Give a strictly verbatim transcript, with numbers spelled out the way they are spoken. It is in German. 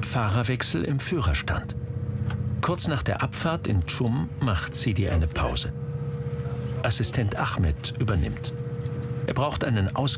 Fahrerwechsel im Führerstand. Kurz nach der Abfahrt in Chum macht Sidi eine Pause. Assistent Ahmed übernimmt. Er braucht einen Ausgang